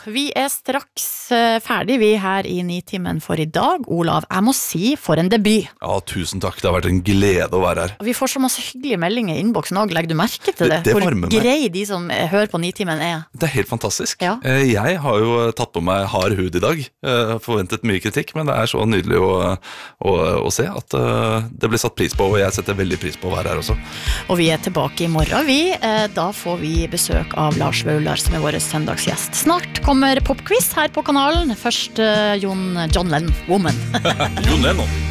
vi straks ferdig vi her i Nitimen for i dag. Olav, jeg må si for en debut. Ja, tusen takk, det har vært en glede å være her. Vi får så masse hyggelige meldinger i innboksen også, legger du merke til det? Det Hvor varmer meg. grei de som hører på Nitimen Det er helt fantastisk. Ja. Jeg har jo tatt på meg hard hud i dag, forventet mye kritikk, men det er så nydelig å se at det blir satt pris på, og jeg setter veldig pris på å være her også. Og vi tilbake i morgen, vi. Da får vi besøk av Lars Vaular, som vår søndagsgjest. Snart kommer popquiz her på kanalen. Først John Lennon, Woman. John Lennon.